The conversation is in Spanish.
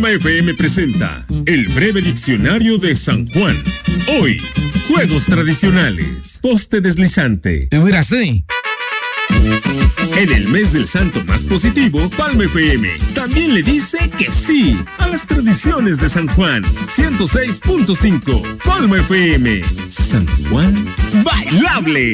Palma FM presenta el breve diccionario de San Juan. Hoy, juegos tradicionales. Poste deslizante. Sí. En el mes del santo más positivo, Palma FM también le dice que sí a las tradiciones de San Juan. 106.5 Palma FM. San Juan bailable.